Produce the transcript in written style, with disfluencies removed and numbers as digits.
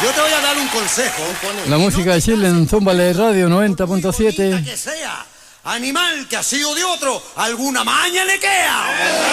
Yo te voy a dar un consejo. La música de Chile en Zúmbale Radio 90.7. Que sea animal que ha sido de otro, alguna maña le queda.